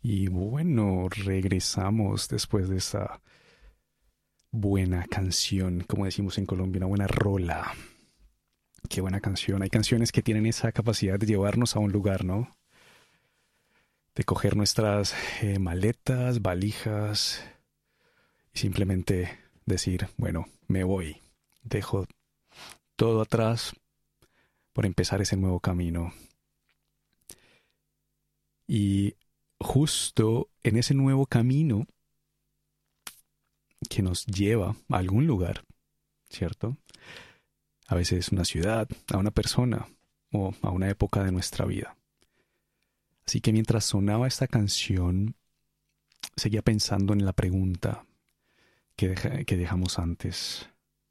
Y bueno, regresamos después de esa buena canción, como decimos en Colombia, una buena rola. Qué buena canción. Hay canciones que tienen esa capacidad de llevarnos a un lugar, ¿no? De coger nuestras maletas, valijas y simplemente decir, bueno, me voy. Dejo todo atrás por empezar ese nuevo camino. Y justo en ese nuevo camino que nos lleva a algún lugar, ¿cierto? A veces una ciudad, a una persona o a una época de nuestra vida. Así que mientras sonaba esta canción, seguía pensando en la pregunta que dejamos antes.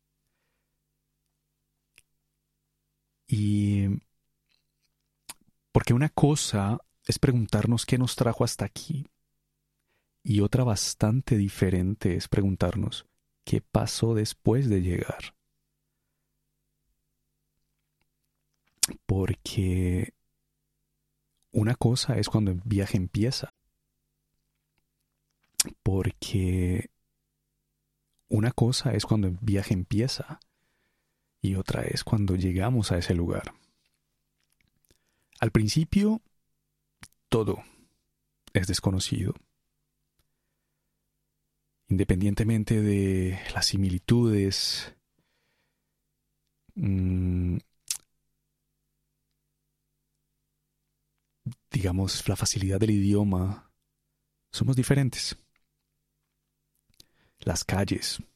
Y porque una cosa es preguntarnos qué nos trajo hasta aquí y otra bastante diferente es preguntarnos qué pasó después de llegar. Porque una cosa es cuando el viaje empieza. Porque una cosa es cuando el viaje empieza y otra es cuando llegamos a ese lugar. Al principio, todo es desconocido. Independientemente de las similitudes, mmm, digamos, la facilidad del idioma, somos diferentes. Las calles